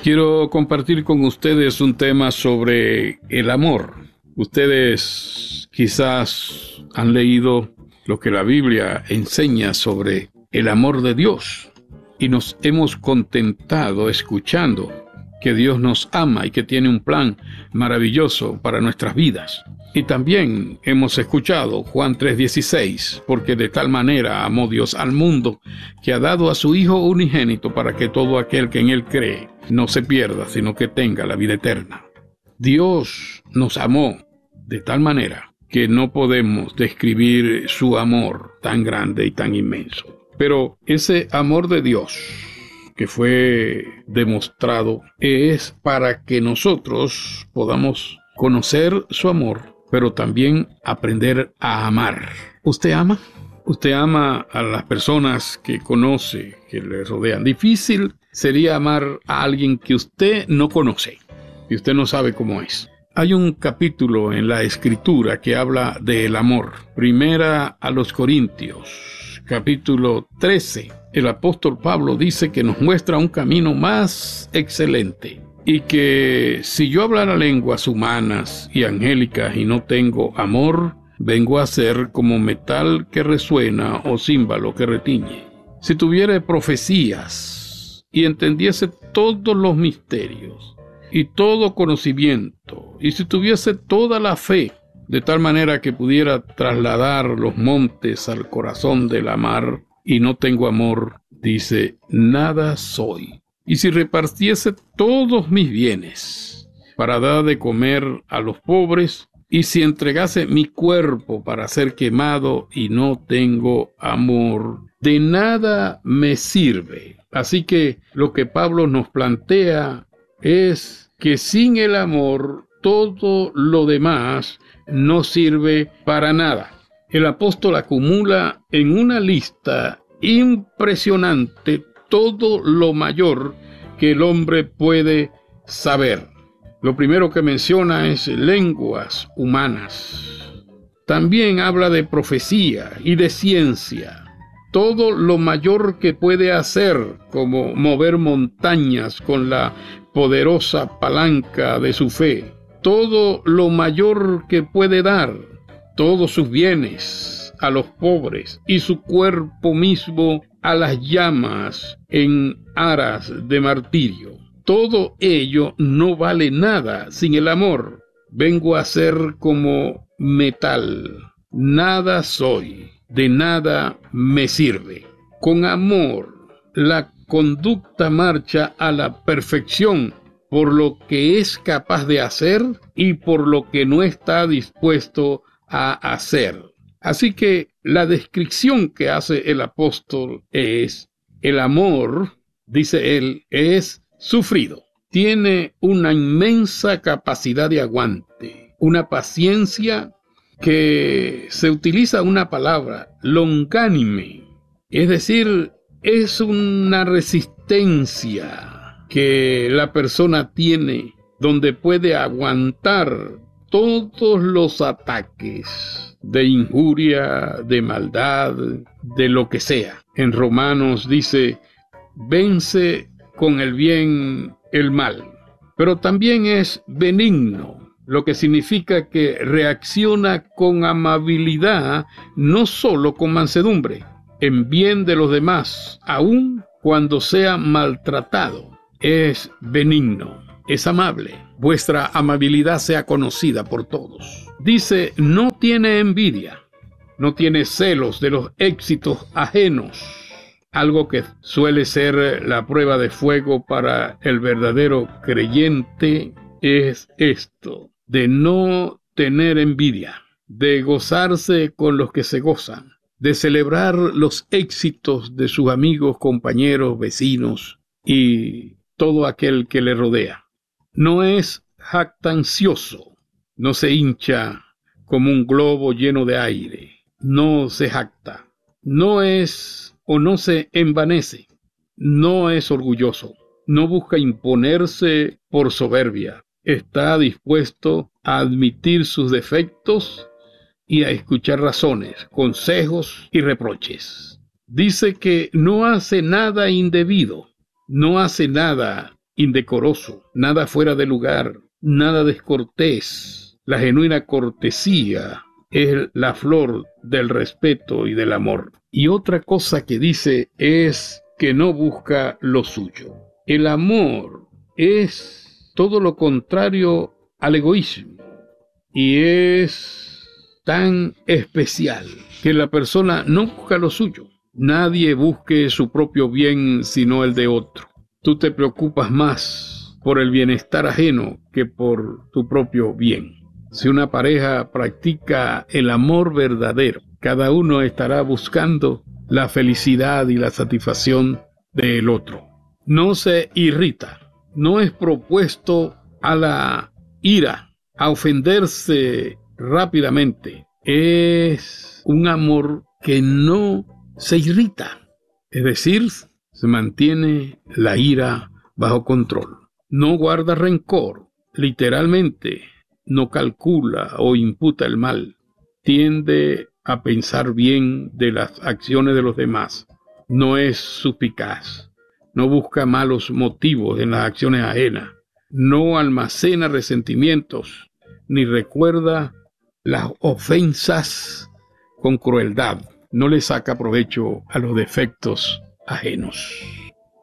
Quiero compartir con ustedes un tema sobre el amor. Ustedes quizás han leído lo que la Biblia enseña sobre el amor de Dios y nos hemos contentado escuchando que Dios nos ama y que tiene un plan maravilloso para nuestras vidas. Y también hemos escuchado Juan 3:16, porque de tal manera amó Dios al mundo, que ha dado a su Hijo unigénito para que todo aquel que en Él cree no se pierda, sino que tenga la vida eterna. Dios nos amó de tal manera que no podemos describir su amor tan grande y tan inmenso. Pero ese amor de Dios que fue demostrado es para que nosotros podamos conocer su amor, pero también aprender a amar. ¿Usted ama? Usted ama a las personas que conoce, que le rodean. Difícil sería amar a alguien que usted no conoce y usted no sabe cómo es. Hay un capítulo en la Escritura que habla del amor. Primera a los Corintios, capítulo 13. El apóstol Pablo dice que nos muestra un camino más excelente. Y que si yo hablara lenguas humanas y angélicas y no tengo amor, vengo a ser como metal que resuena o címbalo que retiñe. Si tuviera profecías y entendiese todos los misterios y todo conocimiento, y si tuviese toda la fe, de tal manera que pudiera trasladar los montes al corazón de la mar, y no tengo amor, dice, nada soy. Y si repartiese todos mis bienes para dar de comer a los pobres, y si entregase mi cuerpo para ser quemado y no tengo amor, de nada me sirve. Así que lo que Pablo nos plantea es que sin el amor todo lo demás no sirve para nada. El apóstol acumula en una lista impresionante todo lo mayor que el hombre puede saber. Lo primero que menciona es lenguas humanas. También habla de profecía y de ciencia. Todo lo mayor que puede hacer, como mover montañas con la poderosa palanca de su fe. Todo lo mayor que puede dar, todos sus bienes a los pobres y su cuerpo mismo a las llamas en aras de martirio. Todo ello no vale nada sin el amor. Vengo a ser como metal. Nada soy, de nada me sirve. Con amor, la conducta marcha a la perfección por lo que es capaz de hacer y por lo que no está dispuesto a hacer. Así que la descripción que hace el apóstol es: el amor, dice él, es sufrido. Tiene una inmensa capacidad de aguante, una paciencia que se utiliza una palabra, longánime. Es decir, es una resistencia que la persona tiene donde puede aguantar todos los ataques de injuria, de maldad, de lo que sea. En Romanos dice, vence con el bien el mal. Pero también es benigno, lo que significa que reacciona con amabilidad, no solo con mansedumbre, en bien de los demás, aun cuando sea maltratado. Es benigno, es amable. Vuestra amabilidad sea conocida por todos. Dice, no tiene envidia, no tiene celos de los éxitos ajenos. Algo que suele ser la prueba de fuego para el verdadero creyente es esto, de no tener envidia, de gozarse con los que se gozan, de celebrar los éxitos de sus amigos, compañeros, vecinos y todo aquel que le rodea. No es jactancioso, no se hincha como un globo lleno de aire, no se jacta, no es o no se envanece, no es orgulloso, no busca imponerse por soberbia, está dispuesto a admitir sus defectos y a escuchar razones, consejos y reproches. Dice que no hace nada indebido, no hace nada indecoroso, nada fuera de lugar, nada descortés. La genuina cortesía es la flor del respeto y del amor. Y otra cosa que dice es que no busca lo suyo. El amor es todo lo contrario al egoísmo y es tan especial que la persona no busca lo suyo. Nadie busque su propio bien sino el de otro. Tú te preocupas más por el bienestar ajeno que por tu propio bien. Si una pareja practica el amor verdadero, cada uno estará buscando la felicidad y la satisfacción del otro. No se irrita, no es propuesto a la ira, a ofenderse rápidamente. Es un amor que no se irrita, es decir, se mantiene la ira bajo control. No guarda rencor, literalmente, no calcula o imputa el mal. Tiende a pensar bien de las acciones de los demás. No es suspicaz. No busca malos motivos en las acciones ajenas. No almacena resentimientos, ni recuerda las ofensas con crueldad. No le saca provecho a los defectos ajenos.